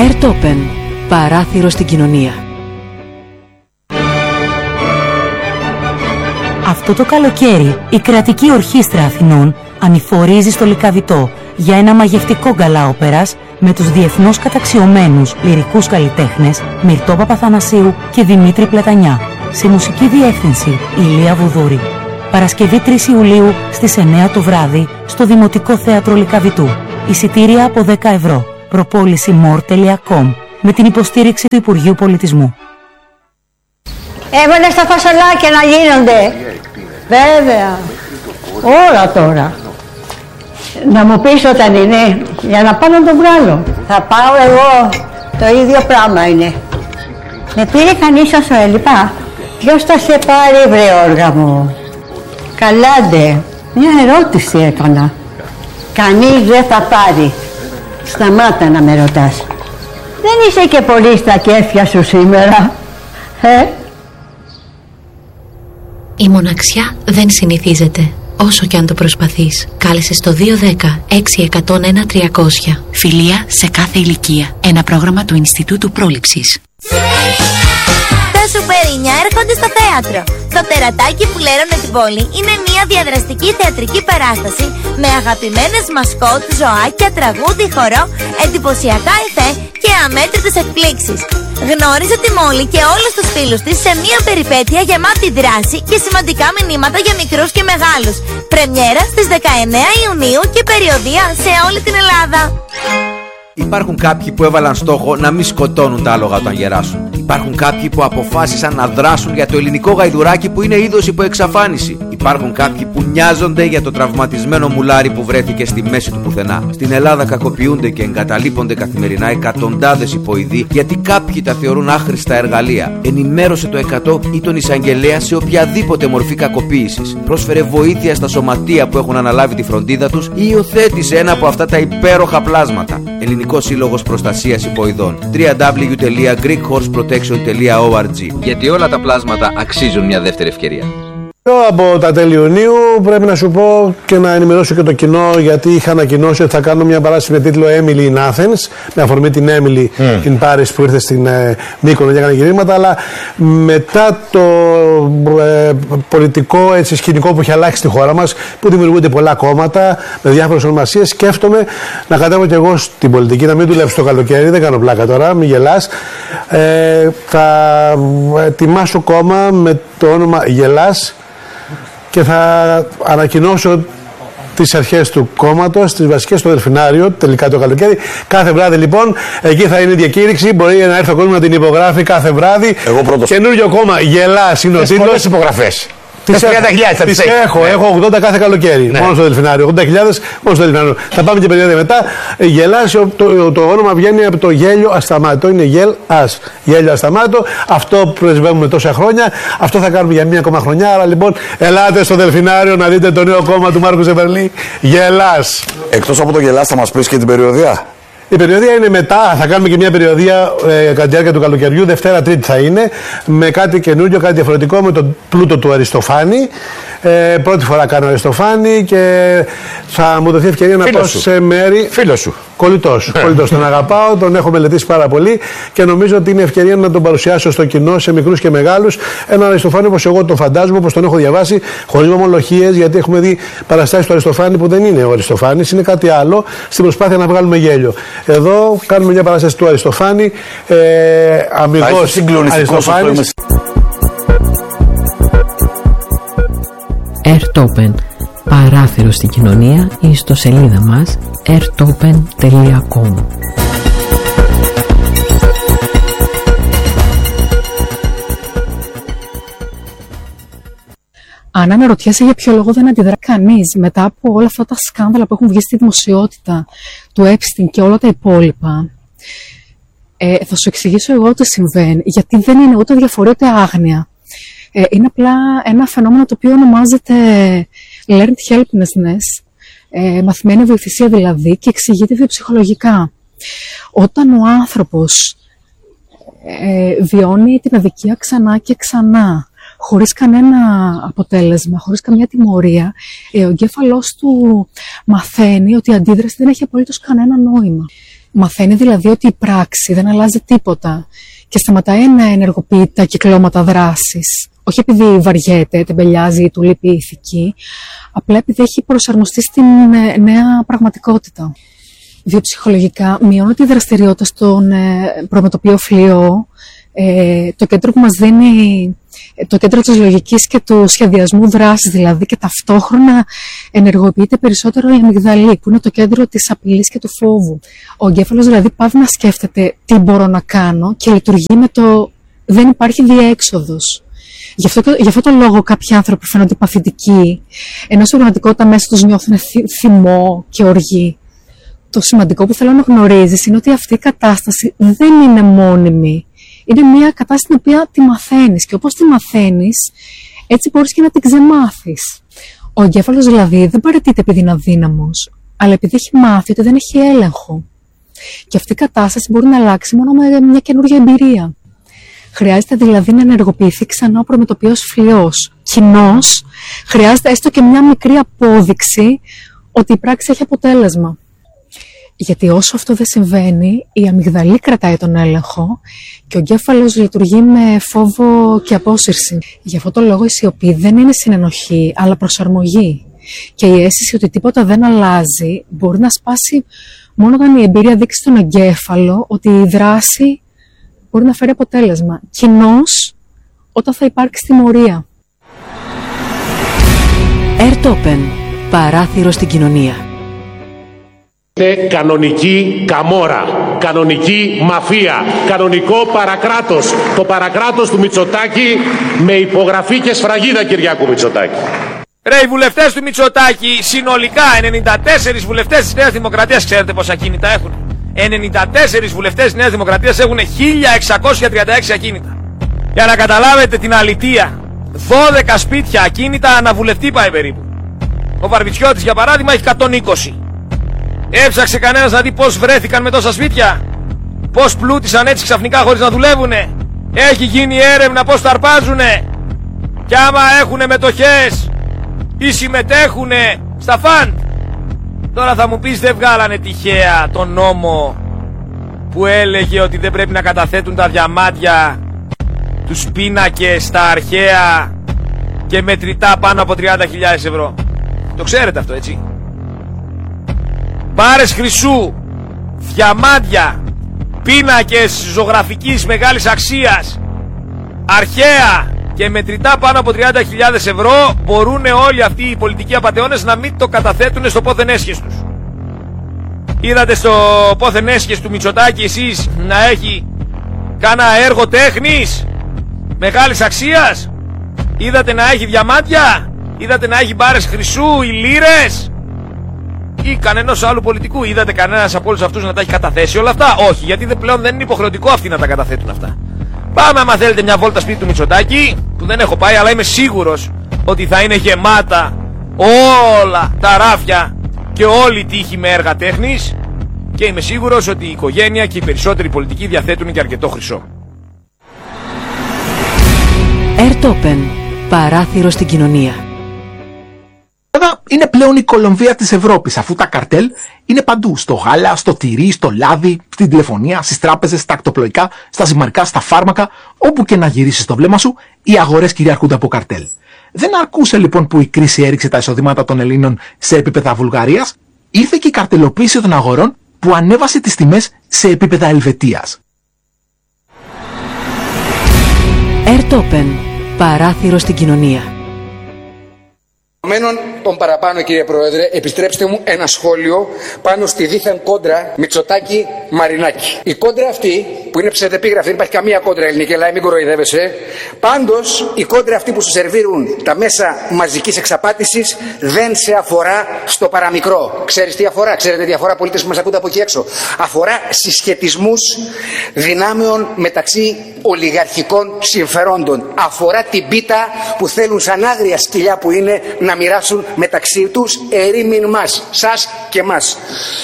Airtopen, παράθυρο στην κοινωνία. Αυτό το καλοκαίρι η Κρατική Ορχήστρα Αθηνών ανηφορίζει στο Λυκαβητό για ένα μαγευτικό γκαλά όπερας με τους διεθνώς καταξιωμένους λυρικούς καλλιτέχνες Μυρτώ Παπαθανασίου και Δημήτρη Πλατανιά. Σε μουσική διεύθυνση Ηλία Βουδούρη. Παρασκευή 3 Ιουλίου στις 9 το βράδυ στο Δημοτικό Θέατρο Λυκαβητού. Εισιτήρια από 10 ευρώ. Προπόληση more.com με την υποστήριξη του Υπουργείου Πολιτισμού. Έβαλες τα φασολάκια να γίνονται. Βέβαια. Όλα τώρα. Να μου πεις όταν είναι, για να πάω να το βγάλω. Θα πάω εγώ. Το ίδιο πράγμα είναι. Με πήρε κανείς όσο έλειπα. Ποιος θα σε πάρει, βρε όργα μου? Καλάντε. Μια ερώτηση έκανα. Κανείς δεν θα πάρει. Σταμάτα να με ρωτάς. Δεν είσαι και πολύ στα κέφια σου σήμερα. Η μοναξιά δεν συνηθίζεται, όσο και αν το προσπαθείς. Κάλεσε στο 210-6101-300. Φιλία σε κάθε ηλικία. Ένα πρόγραμμα του Ινστιτούτου Πρόληψης. Τα Σουπερίνια έρχονται στο θέατρο. Το τερατάκι που λέρωνε την πόλη είναι μια διαδραστική θεατρική παράσταση με αγαπημένες μασκότ, ζωάκια, τραγούδι, χορό, εντυπωσιακά εφέ και αμέτρητες εκπλήξεις. Γνώριζε τη Μόλι και όλους τους φίλους της σε μια περιπέτεια γεμάτη δράση και σημαντικά μηνύματα για μικρούς και μεγάλους. Πρεμιέρα στις 19 Ιουνίου και περιοδεία σε όλη την Ελλάδα. Υπάρχουν κάποιοι που έβαλαν στόχο να μην σκοτώνουν τα άλογα όταν γεράσουν. Υπάρχουν κάποιοι που αποφάσισαν να δράσουν για το ελληνικό γαϊδουράκι που είναι είδος υπό εξαφάνιση. Υπάρχουν κάποιοι που νοιάζονται για το τραυματισμένο μουλάρι που βρέθηκε στη μέση του πουθενά. Στην Ελλάδα κακοποιούνται και εγκαταλείπονται καθημερινά εκατοντάδες υποειδοί γιατί κάποιοι τα θεωρούν άχρηστα εργαλεία. Ενημέρωσε το 100 ή τον εισαγγελέα σε οποιαδήποτε μορφή κακοποίησης. Πρόσφερε βοήθεια στα σωματεία που έχουν αναλάβει τη φροντίδα τους ή υιοθέτησε ένα από αυτά τα υπέροχα πλάσματα. Ελληνικός Σύλλογος Προστασίας Υποειδών. www.greekhorseprotection.org. Γιατί όλα τα πλάσματα αξίζουν μια δεύτερη ευκαιρία. Από τα τέλη Ιουνίου πρέπει να σου πω και να ενημερώσω και το κοινό, γιατί είχα ανακοινώσει ότι θα κάνω μια παράσταση με τίτλο Emily in Athens, με αφορμή την Emily in Paris που ήρθε στην Μύκονο και έκανε γυρίσματα, αλλά μετά το πολιτικό σκηνικό που έχει αλλάξει στη χώρα μας, που δημιουργούνται πολλά κόμματα με διάφορες ονομασίες, σκέφτομαι να κατέβω και εγώ στην πολιτική, να μην δουλέψω το καλοκαίρι, δεν κάνω πλάκα τώρα, μην γελάς. Θα ετοιμάσω κόμμα με το όνομα Γελάς και θα ανακοινώσω τις αρχές του κόμματος, τις βασικές στο Δελφινάριο, τελικά το καλοκαίρι. Κάθε βράδυ λοιπόν, εκεί θα είναι η διακήρυξη. Μπορεί να έρθει ο κόσμος να την υπογράφει κάθε βράδυ. Εγώ πρώτος. Καινούριο κόμμα, Γελάς είναι ο τίτλος. Πολλές υπογραφές. Τις έχω 80 κάθε καλοκαίρι. Ναι. Μόνο στο Δελφινάριο. 80.000 μόνο στο Δελφινάριο. Θα πάμε και περίοδο μετά. Γελάς, το όνομα βγαίνει από το γέλιο ασταμάτητο. Είναι γελάς. Γέλιο ασταμάτητο. Αυτό πρεσβεύουμε τόσα χρόνια. Αυτό θα κάνουμε για μία ακόμα χρονιά. Άρα λοιπόν, ελάτε στο Δελφινάριο να δείτε το νέο κόμμα του Μάρκου Ζεβερλή. Γελάς. Εκτός από το Γελάς, θα μας πεις και την περιοδία. Η περιοδία είναι μετά, θα κάνουμε και μια περιοδία κατά τη διάρκεια του καλοκαιριού, Δευτέρα Τρίτη θα είναι, με κάτι καινούριο, κάτι διαφορετικό, με τον πλούτο του Αριστοφάνη. Πρώτη φορά κάνω Αριστοφάνη και θα μου δοθεί ευκαιρία να πάω σε μέρη. Φίλος σου. Κολλητός. Τον αγαπάω, τον έχω μελετήσει πάρα πολύ και νομίζω ότι είναι ευκαιρία να τον παρουσιάσω στο κοινό, σε μικρούς και μεγάλους. Έναν Αριστοφάνη όπως εγώ τον φαντάζομαι, όπως τον έχω διαβάσει, χωρίς ομολογίες, γιατί έχουμε δει παραστάσεις του Αριστοφάνη που δεν είναι ο Αριστοφάνης, είναι κάτι άλλο, στην προσπάθεια να βγάλουμε γέλιο. Εδώ κάνουμε μια παράσταση του Αριστοφάνη, αμυγός Αριστοφάνης. Airtopen, παράθυρο στην κοινωνία, η ιστοσελίδα μας airtopen.com. Αν αναρωτιέσαι για ποιο λόγο δεν αντιδρά κανείς μετά από όλα αυτά τα σκάνδαλα που έχουν βγει στη δημοσιότητα του Epstein και όλα τα υπόλοιπα, θα σου εξηγήσω εγώ τι συμβαίνει, γιατί δεν είναι ούτε διαφορά ούτε άγνοια. Είναι απλά ένα φαινόμενο το οποίο ονομάζεται learned helplessness, μαθημένη βοηθησία δηλαδή, και εξηγείται βιοψυχολογικά. Όταν ο άνθρωπος βιώνει την αδικία ξανά και ξανά, χωρίς κανένα αποτέλεσμα, χωρίς καμία τιμωρία, ο εγκέφαλός του μαθαίνει ότι η αντίδραση δεν έχει απολύτως κανένα νόημα. Μαθαίνει δηλαδή ότι η πράξη δεν αλλάζει τίποτα και σταματάει να ενεργοποιεί τα κυκλώματα δράσης. Όχι επειδή βαριέται, τεμπελιάζει ή του λείπει η ηθική, απλά επειδή έχει προσαρμοστεί στην νέα πραγματικότητα. Βιοψυχολογικά μειώνει τη δραστηριότητα στον προμετωπίο φλοιό, το κέντρο που μας δίνει, το κέντρο της λογικής και του σχεδιασμού δράσης δηλαδή, και ταυτόχρονα ενεργοποιείται περισσότερο η αμυγδαλή, που είναι το κέντρο της απειλής και του φόβου. Ο εγκέφαλος δηλαδή πάβει να σκέφτεται τι μπορώ να κάνω και λειτουργεί με το δεν υπάρχει διέξοδος. Γι' αυτό το λόγο κάποιοι άνθρωποι φαίνονται παθητικοί, ενώ στην πραγματικότητα μέσα τους νιώθουν θυμό και οργή. Το σημαντικό που θέλω να γνωρίζεις είναι ότι αυτή η κατάσταση δεν είναι μόνιμη. Είναι μια κατάσταση την οποία τη μαθαίνεις και όπως τη μαθαίνεις, έτσι μπορείς και να την ξεμάθεις. Ο εγκέφαλος δηλαδή δεν παραιτείται επειδή είναι αδύναμος, αλλά επειδή έχει μάθει ότι δεν έχει έλεγχο. Και αυτή η κατάσταση μπορεί να αλλάξει μόνο με μια καινούργια εμπειρία. Χρειάζεται δηλαδή να ενεργοποιηθεί ξανά ο προμετωπιός φλοιός. Κοινώς, χρειάζεται έστω και μια μικρή απόδειξη ότι η πράξη έχει αποτέλεσμα. Γιατί όσο αυτό δεν συμβαίνει, η αμυγδαλή κρατάει τον έλεγχο και ο εγκέφαλος λειτουργεί με φόβο και απόσυρση. Γι' αυτό το λόγο η σιωπή δεν είναι συνενοχή, αλλά προσαρμογή. Και η αίσθηση ότι τίποτα δεν αλλάζει μπορεί να σπάσει μόνο όταν η εμπειρία δείξει στον εγκέφαλο ότι η δράση μπορεί να φέρει αποτέλεσμα. Κοινώς, όταν θα υπάρξει τιμωρία. Ερτόπεν, παράθυρο στην κοινωνία. Είναι κανονική καμόρα, κανονική μαφία, κανονικό παρακράτος. Το παρακράτος του Μητσοτάκη με υπογραφή και σφραγίδα Κυριάκου Μητσοτάκη. Ρε, οι βουλευτές του Μητσοτάκη συνολικά 94 βουλευτές της Νέας Δημοκρατίας, ξέρετε πόσα ακίνητα έχουν? 94 βουλευτές της Νέας Δημοκρατίας έχουν 1636 ακίνητα. Για να καταλάβετε την αλητεία, 12 σπίτια ακίνητα αναβουλευτή πάει περίπου. Ο Βαρβιτσιώτης για παράδειγμα έχει 120. Έψαξε κανένας να δει πώς βρέθηκαν με τόσα σπίτια? Πώς πλούτησαν έτσι ξαφνικά χωρίς να δουλεύουνε? Έχει γίνει έρευνα πώς τα αρπάζουνε? Και άμα έχουνε μετοχές ή συμμετέχουνε στα φαντ? Τώρα θα μου πεις, δεν βγάλανε τυχαία τον νόμο που έλεγε ότι δεν πρέπει να καταθέτουν τα διαμάτια, τους πίνακες, τα αρχαία και μετρητά πάνω από 30.000 ευρώ? Το ξέρετε αυτό, έτσι? Μπάρες χρυσού, διαμάντια, πίνακες ζωγραφικής μεγάλης αξίας, αρχαία και μετρητά πάνω από 30.000 ευρώ μπορούν όλοι αυτοί οι πολιτικοί απατεώνες να μην το καταθέτουν στο πόθεν έσχες τους. Είδατε στο πόθεν έσχες του Μητσοτάκη εσείς να έχει κάνα έργο τέχνης μεγάλης αξίας? Είδατε να έχει διαμάντια? Είδατε να έχει μπάρες χρυσού ή λίρες? Ή κανένας άλλου πολιτικού? Είδατε κανένας από όλους αυτούς να τα έχει καταθέσει όλα αυτά? Όχι, γιατί πλέον δεν είναι υποχρεωτικό αυτοί να τα καταθέτουν αυτά. Πάμε άμα θέλετε μια βόλτα σπίτι του Μητσοτάκη, που δεν έχω πάει, αλλά είμαι σίγουρος ότι θα είναι γεμάτα όλα τα ράφια και όλη η τύχη με έργα τέχνης, και είμαι σίγουρος ότι η οικογένεια και οι περισσότεροι πολιτικοί διαθέτουν και αρκετό χρυσό. Ερτόπεν, παράθυρο στην κοινωνία. Είναι πλέον η Κολομβία της Ευρώπης, αφού τα καρτέλ είναι παντού. Στο γάλα, στο τυρί, στο λάδι, στην τηλεφωνία, στις τράπεζες, στα ακτοπλοϊκά, στα ζυμαρικά, στα φάρμακα. Όπου και να γυρίσεις το βλέμμα σου, οι αγορές κυριαρχούνται από καρτέλ. Δεν αρκούσε λοιπόν που η κρίση έριξε τα εισοδήματα των Ελλήνων σε επίπεδα Βουλγαρίας, ήρθε και η καρτελοποίηση των αγορών που ανέβασε τις τιμές σε επίπεδα Ελβετίας. Ερτόπεν, παράθυρο στην κοινωνία. Τον παραπάνω, κύριε Πρόεδρε, επιστρέψτε μου ένα σχόλιο πάνω στη δίθεν κόντρα Μητσοτάκη-Μαρινάκη. Η κόντρα αυτή, που είναι ψευδεπίγραφη, δεν υπάρχει καμία κόντρα ελληνική, αλλά μην κοροϊδεύεσαι. Πάντως, η κόντρα αυτή που σου σερβίρουν τα μέσα μαζικής εξαπάτησης δεν σε αφορά στο παραμικρό. Ξέρεις τι αφορά? Ξέρετε τι αφορά, πολίτες που μας ακούτε από εκεί έξω? Αφορά συσχετισμούς δυνάμεων μεταξύ ολιγαρχικών συμφερόντων. Αφορά την πίτα που θέλουν σαν άγρια σκυλιά που είναι να μοιράσουν μεταξύ τους ερήμην μας, σας και μας.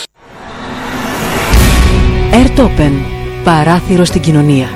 Ερτόπεν, παράθυρο στην κοινωνία.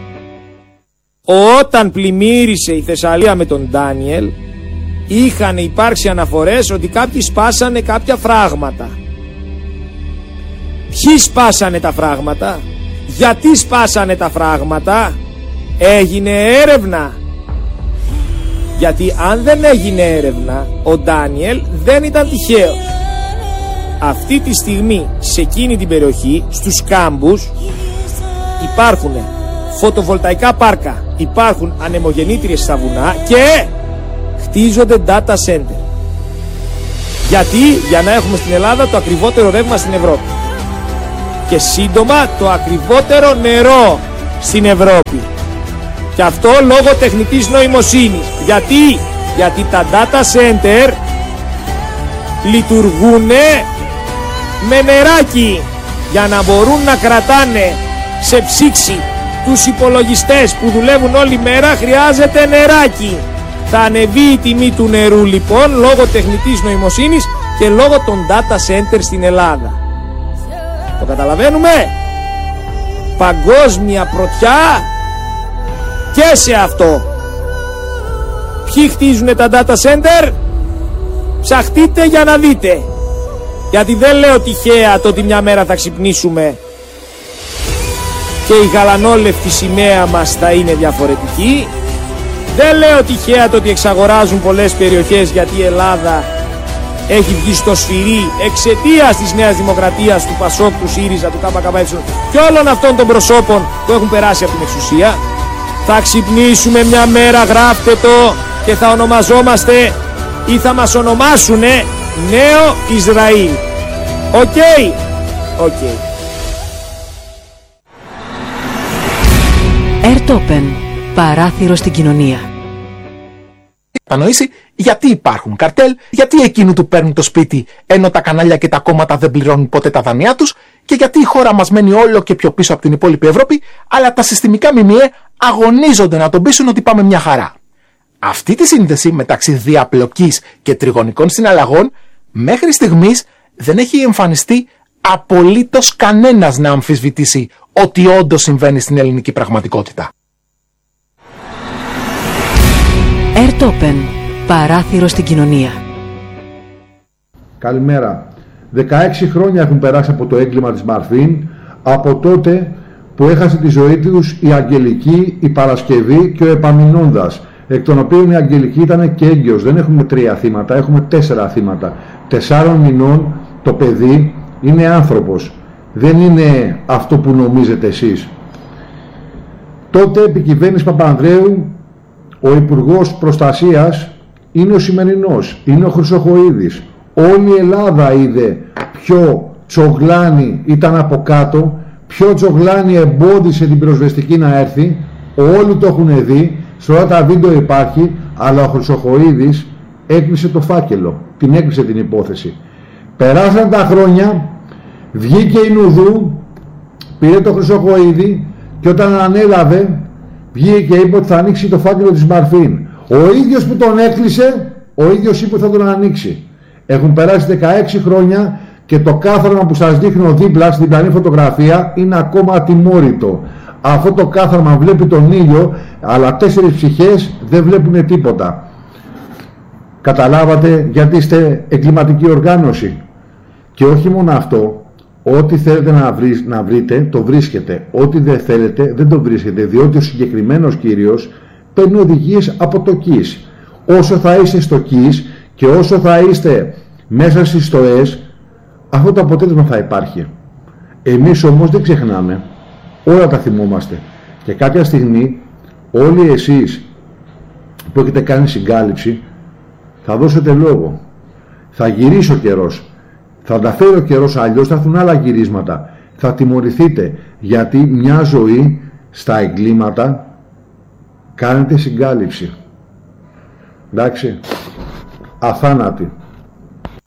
Όταν πλημμύρισε η Θεσσαλία με τον Ντάνιελ, είχαν υπάρξει αναφορές ότι κάποιοι σπάσανε κάποια φράγματα. Ποιοι σπάσανε τα φράγματα? Γιατί σπάσανε τα φράγματα? Έγινε έρευνα? Γιατί αν δεν έγινε έρευνα, ο Ντάνιελ δεν ήταν τυχαίος. Αυτή τη στιγμή σε εκείνη την περιοχή, στους κάμπους, υπάρχουν φωτοβολταϊκά πάρκα, υπάρχουν ανεμογεννήτριες στα βουνά και χτίζονται data center. Γιατί? Για να έχουμε στην Ελλάδα το ακριβότερο ρεύμα στην Ευρώπη και σύντομα το ακριβότερο νερό στην Ευρώπη. Και αυτό λόγω τεχνητής νοημοσύνης. Γιατί τα data center λειτουργούν με νεράκι για να μπορούν να κρατάνε σε ψήξη τους υπολογιστές που δουλεύουν όλη μέρα. Χρειάζεται νεράκι. Θα ανεβεί η τιμή του νερού λοιπόν λόγω τεχνητής νοημοσύνης και λόγω των data center στην Ελλάδα. Το καταλαβαίνουμε? Παγκόσμια πρωτιά και σε αυτό. Ποιοι χτίζουν τα data center? Ψαχτείτε για να δείτε. Γιατί δεν λέω τυχαία το ότι μια μέρα θα ξυπνήσουμε και η γαλανόλευκη σημαία μας θα είναι διαφορετική. Δεν λέω τυχαία το ότι εξαγοράζουν πολλές περιοχές, γιατί η Ελλάδα έχει βγει στο σφυρί εξαιτίας της Νέας Δημοκρατίας, του ΠΑΣΟΚ, του ΣΥΡΙΖΑ, του ΚΚΕ και όλων αυτών των προσώπων που έχουν περάσει από την εξουσία. Θα ξυπνήσουμε μια μέρα, γράφτε το, και θα ονομαζόμαστε ή θα μας ονομάσουνε Νέο Ισραήλ. Οκ. Ερτόπεν, παράθυρο στην κοινωνία. Κατανοήσει γιατί υπάρχουν καρτέλ, γιατί εκείνου του παίρνουν το σπίτι ενώ τα κανάλια και τα κόμματα δεν πληρώνουν ποτέ τα δανειά τους και γιατί η χώρα μας μένει όλο και πιο πίσω από την υπόλοιπη Ευρώπη, αλλά τα συστημικά ΜΜΕ αγωνίζονται να τον πείσουν ότι πάμε μια χαρά. Αυτή τη σύνδεση μεταξύ διαπλοκής και τριγωνικών συναλλαγών μέχρι στιγμής δεν έχει εμφανιστεί απολύτως κανένας να αμφισβητήσει ότι όντως συμβαίνει στην ελληνική πραγματικότητα. Ερτόπεν, παράθυρο στην κοινωνία. Καλημέρα. 16 χρόνια έχουν περάσει από το έγκλημα της Μαρφίν, από τότε που έχασε τη ζωή τους η Αγγελική, η Παρασκευή και ο Επαμεινώντας, εκ των οποίων η Αγγελική ήταν και έγκυος. Δεν έχουμε 3 θύματα, έχουμε 4 θύματα. 4 μηνών το παιδί είναι άνθρωπος. Δεν είναι αυτό που νομίζετε εσείς. Τότε επί κυβέρνηση Παπανδρέου ο Υπουργός Προστασίας είναι ο σημερινός, είναι ο Χρυσοχοΐδης. Όλη η Ελλάδα είδε ποιο τσογλάνι ήταν από κάτω, ποιο τσογλάνι εμπόδισε την πυροσβεστική να έρθει. Όλοι το έχουν δει, σε όλα τα βίντεο υπάρχει, αλλά ο Χρυσοχοΐδης έκλεισε το φάκελο, την έκλεισε την υπόθεση. Περάσαν τα χρόνια, βγήκε η Νουδού, πήρε το Χρυσοχοΐδη και όταν ανέλαβε βγήκε και είπε ότι θα ανοίξει το φάκελο της Μαρφίν. Ο ίδιος που τον έκλεισε, ο ίδιος είπε ότι θα τον ανοίξει. Έχουν περάσει 16 χρόνια και το κάθαρμα που σας δείχνω δίπλα στην διπλανή φωτογραφία είναι ακόμα ατιμόρυτο. Αυτό το κάθαρμα βλέπει τον ήλιο, αλλά 4 ψυχές δεν βλέπουν τίποτα. Καταλάβατε γιατί είστε εγκληματική οργάνωση? Και όχι μόνο αυτό, ό,τι θέλετε να βρείτε το βρίσκετε, ό,τι δεν θέλετε δεν το βρίσκετε, διότι ο συγκεκριμένος κύριος παίρνει οδηγίες από το ΚΙΣ. Όσο θα είστε στο ΚΙΣ και όσο θα είστε μέσα στις στοές, αυτό το αποτέλεσμα θα υπάρχει. Εμείς όμως δεν ξεχνάμε, όλα τα θυμόμαστε και κάποια στιγμή όλοι εσείς που έχετε κάνει συγκάλυψη θα δώσετε λόγο, θα γυρίσει ο καιρός. Θα τα φέρει ο καιρός, αλλιώς θα έρθουν άλλα γυρίσματα. Θα τιμωρηθείτε, γιατί μια ζωή στα εγκλήματα κάνετε συγκάλυψη. Εντάξει, αθάνατη.